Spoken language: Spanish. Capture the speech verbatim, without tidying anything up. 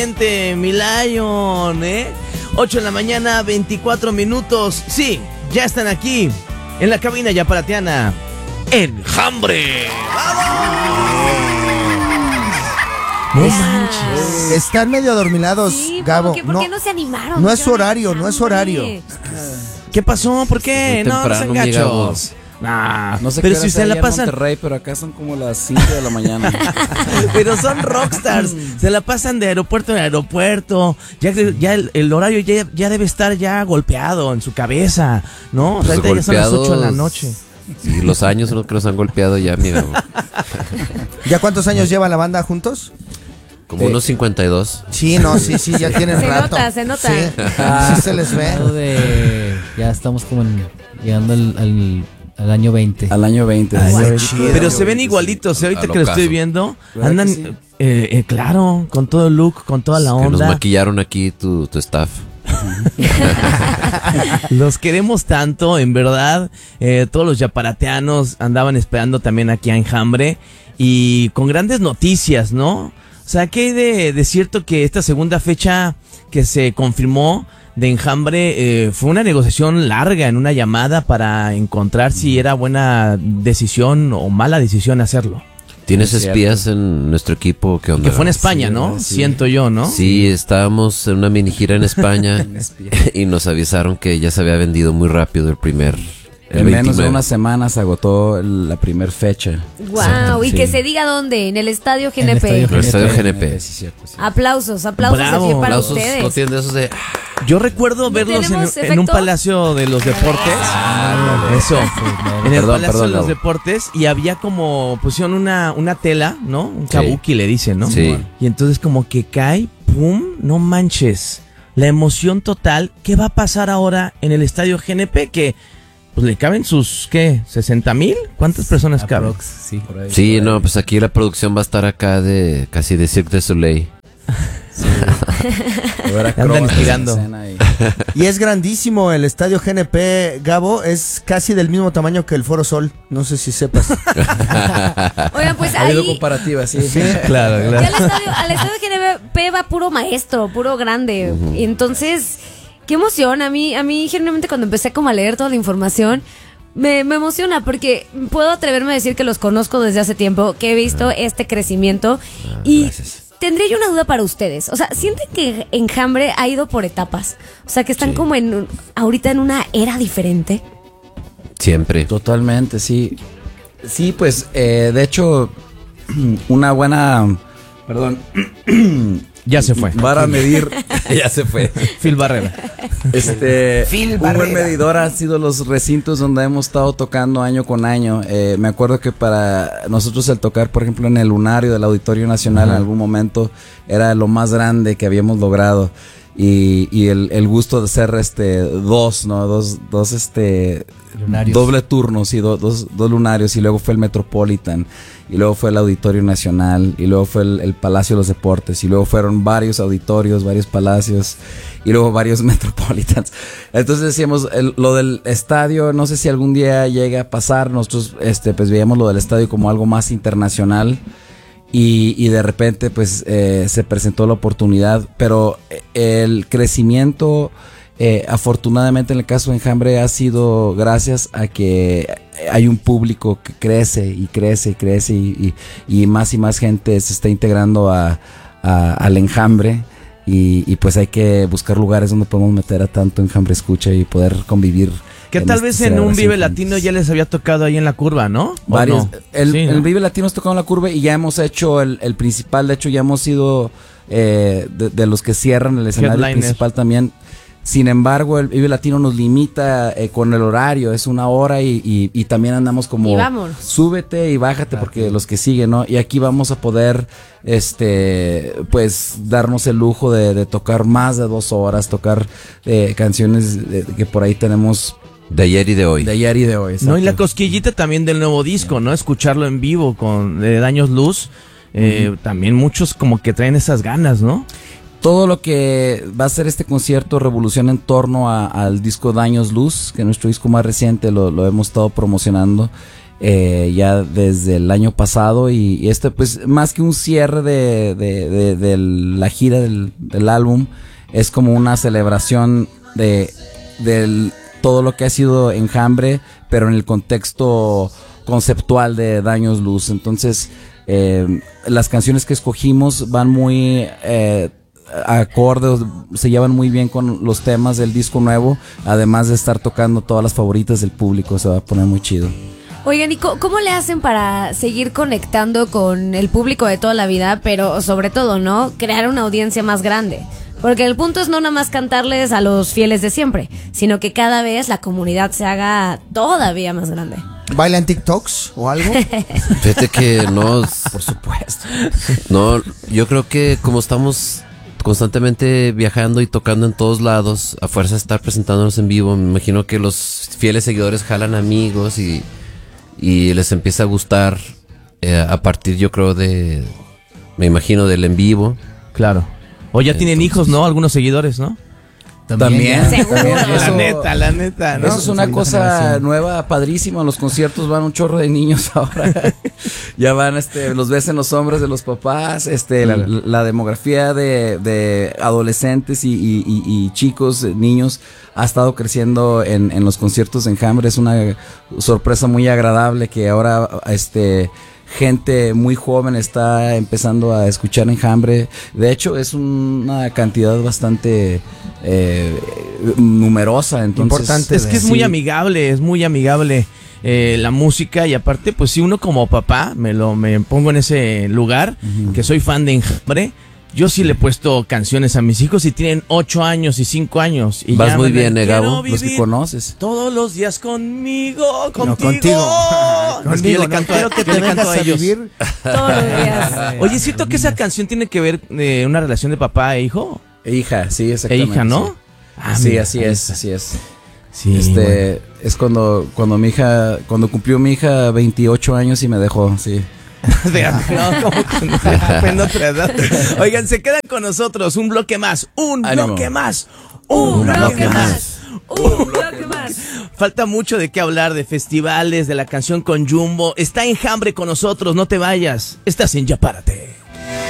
Mi Lion, ¿eh? ocho de la mañana, veinticuatro minutos. Sí, ya están aquí en la cabina yaparateana. ¡Enjambre! No manches. Están medio adormilados, sí, Gabo. ¿Por qué, por no, qué no se animaron? No es horario, no es horario. ¿Qué pasó? ¿Por qué? Muy No, no sean temprano, gachos. Nah, No sé pero qué si hora usted sea la allá en pasan. Monterrey, pero acá son como las cinco de la mañana. Pero son rockstars. Se la pasan de aeropuerto en aeropuerto. Ya, ya el, el horario ya, ya debe estar ya golpeado en su cabeza, ¿no? O sea, Pues ahorita ya son las golpeados. ocho de la noche. Sí, los años son los que nos han golpeado ya, mira. ¿Ya cuántos años lleva la banda juntos? Como unos cincuenta y dos. Sí, no, sí, sí, ya tienen Se rato. nota, se nota. Sí, Ah, sí se les ve. De, ya estamos como en- llegando al, al, al año veinte. Al año veinte. Ay, Wow. qué chido. Pero se ven igualitos, ¿eh? Ahorita A lo que lo estoy caso. viendo, ¿Verdad andan, que sí? eh, eh, claro, con todo el look, con toda la Que nos onda. maquillaron aquí tu, tu staff. Los queremos tanto, en verdad. Eh, todos los yaparateanos andaban esperando también aquí a Enjambre y con grandes noticias, ¿no? O sea, ¿qué hay de, de cierto que esta segunda fecha que se confirmó de Enjambre eh, fue una negociación larga en una llamada para encontrar si era buena decisión o mala decisión hacerlo? ¿Tienes Es espías en nuestro equipo? ¿Qué onda? Que fue en España, Sí, ¿no? ¿verdad? Sí. Siento yo, ¿no? Sí, estábamos en una mini gira en España y nos avisaron que ya se había vendido muy rápido el primer. El En menos de veintinueve. una semana se agotó el- la primer fecha. Wow, y Sí. que se diga dónde, en el Estadio G N En el P. Estadio El estadio G N P. Sí, cierto, sí. Aplausos, aplausos Bravo. aquí para Aplausos, ustedes. no tienen de esos de. Yo recuerdo verlos en, tenemos en un efecto? palacio de los deportes. Eso. En el Perdón, palacio perdón, de los Gabo. deportes y había como pusieron una, una tela, ¿no? Un Sí. kabuki le dicen, ¿no? Sí. Y entonces como que cae, pum, no manches. La emoción total. ¿Qué va a pasar ahora en el estadio G N P? Que pues le caben sus, ¿qué? ¿sesenta mil? ¿Cuántas personas caben? Aprox, sí. Por ahí, Sí, por ahí. no, pues aquí la producción va a estar acá de casi de Cirque du Soleil. De ver Andan acróbatas en girando. escena y- Y es grandísimo el estadio G N P, Gabo. Es casi del mismo tamaño que el Foro Sol. No sé si sepas. Oigan, pues Ha habido ahí comparativa, sí. Claro, ya claro. al estadio, al estadio G N P va puro maestro, puro grande. Entonces, qué emoción. A mí, a mí generalmente cuando empecé como a leer toda la información, me, me emociona porque puedo atreverme a decir que los conozco desde hace tiempo, que he visto este crecimiento y tendría yo una duda para ustedes. O sea, ¿sienten que Enjambre ha ido por etapas? O sea, que están Sí. como en un- ahorita en una era diferente. Siempre. Totalmente, sí. Sí, pues, eh, de hecho, una buena, perdón, Ya se fue. para medir, ya se fue. Phil Barrera. Este, Phil un buen Barrera. medidor han sido los recintos donde hemos estado tocando año con año. Eh, me acuerdo que para nosotros el tocar, por ejemplo, en el Lunario del Auditorio Nacional en algún momento era lo más grande que habíamos logrado. Y, y el, el gusto de ser este dos, ¿no? Dos, dos este Lunarios. doble turnos, sí, do- dos, dos lunarios, y luego fue el Metropolitan, y luego fue el Auditorio Nacional, y luego fue el, el Palacio de los Deportes, y luego fueron varios auditorios, varios palacios, y luego varios Metropolitans. Entonces decíamos, el- lo del estadio, no sé si algún día llegue a pasar. Nosotros este pues veíamos lo del estadio como algo más internacional. Y, y de repente pues eh, se presentó la oportunidad, pero eh, el crecimiento eh, afortunadamente en el caso de Enjambre ha sido gracias a que hay un público que crece y crece y crece y, y, y más y más gente se está integrando a, a- al Enjambre. Y, y pues hay que buscar lugares donde podemos meter a tanto Enjambre escucha y poder convivir. Que en tal esta vez en un celebración Vive juntos. Latino ya les había tocado ahí en la curva, ¿no? ¿O Varios. no? El, Sí, ¿no? el Vive Latino nos tocó en la curva y ya hemos hecho el, el principal. De hecho, ya hemos sido eh, de, de los que cierran el escenario Headliner. principal también. Sin embargo, el Vive Latino nos limita eh, con el horario, es una hora y, y, y también andamos como Y vámonos. súbete y bájate porque los que siguen, ¿no? Y aquí vamos a poder, este, pues, darnos el lujo de, de tocar más de dos horas, tocar eh, canciones de- que por ahí tenemos De ayer y de hoy. de ayer y de hoy. No, y la exacto. cosquillita también del nuevo disco, ¿no? Escucharlo en vivo con eh, Daños Luz. Eh, También muchos como que traen esas ganas, ¿no? Todo lo que va a ser este concierto revoluciona en torno a- al disco Daños Luz, que es nuestro disco más reciente, lo, lo hemos estado promocionando. eh, ya desde el año pasado y, y este pues más que un cierre de, de, de, de la gira del, del álbum, es como una celebración de del todo lo que ha sido Enjambre, pero en el contexto conceptual de Daños Luz. Entonces, eh, las canciones que escogimos van muy eh, acordes, se llevan muy bien con los temas del disco nuevo, además de estar tocando todas las favoritas del público. Se va a poner muy chido. Oigan, ¿y co- cómo le hacen para seguir conectando con el público de toda la vida, pero sobre todo, ¿no? Crear una audiencia más grande. Porque el punto es no nada más cantarles a los fieles de siempre, sino que cada vez la comunidad se haga todavía más grande. ¿Bailan TikToks o algo? Fíjate que no, por supuesto. No, yo creo que como estamos constantemente viajando y tocando en todos lados, a fuerza de estar presentándonos en vivo, me imagino que los fieles seguidores jalan amigos y, y les empieza a gustar eh, a partir, yo creo, de, me imagino, del en vivo. Claro. O ya tienen Entonces, hijos, ¿no? Algunos seguidores, ¿no? También, Seguro. también. La Eso- neta, la neta, ¿no? Eso es una cosa nueva, padrísima. Los conciertos van un chorro de niños ahora. Ya van, este, los ves en los hombros de los papás. Este, la, la demografía de, de adolescentes y, y- y- y chicos, eh, niños, ha estado creciendo en, en los conciertos de Enjambre. Es una sorpresa muy agradable que ahora, este, gente muy joven está empezando a escuchar Enjambre. De hecho, es una cantidad bastante eh, numerosa. Entonces, Importante. Es que es Sí. muy amigable, es muy amigable eh, la música y aparte, pues si uno como papá, me lo me pongo en ese lugar, que soy fan de Enjambre, yo sí le he puesto canciones a mis hijos y tienen ocho años y cinco años. Y Vas ya muy me- bien, ¿eh, quiero Gabo? los que vivir conoces. todos los días conmigo, contigo. contigo. Es que yo Conmigo, le no canto, quiero a, que yo te le canto vengas a a ellos. vivir. Todos los días. Oye, siento que esa canción tiene que ver eh, una relación de papá e hijo. Hija, sí, E exactamente. hija, ¿no? Sí, Ah, Sí, mira, así ahí es, está. así es. Sí, este, bueno. es cuando, cuando mi hija, cuando cumplió mi hija veintiocho años y me dejó, sí. Fíjate, no, como que no, en otra edad. Oigan, se quedan con nosotros un bloque más, un Ánimo. bloque más, un, Un bloque, bloque más. más. Un bloque más. Falta mucho de qué hablar, de festivales, de la canción con Jumbo. Está Enjambre con nosotros, no te vayas. Estás en Ya Párate.